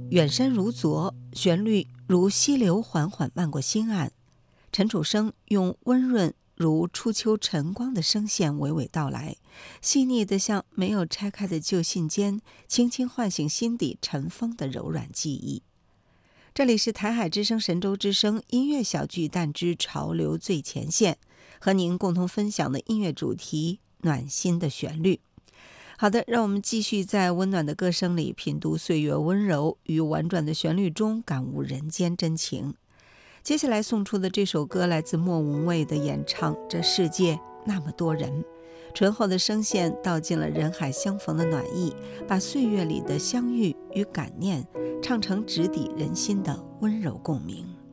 远山如昨，旋律如溪流缓缓漫过心岸。陈楚生用温润如初秋晨光的声线娓娓道来，细腻的像没有拆开的旧信笺，轻轻唤醒心底尘封的柔软记忆。这里是台海之声神州之声音乐小巨蛋之潮流最前线，和您共同分享的音乐主题暖心的旋律。好的，让我们继续在温暖的歌声里品读岁月温柔，与婉转的旋律中感悟人间真情。接下来送出的这首歌来自莫文蔚的演唱《这世界那么多人》，醇厚的声线道尽了人海相逢的暖意，把岁月里的相遇与感念唱成直抵人心的温柔共鸣。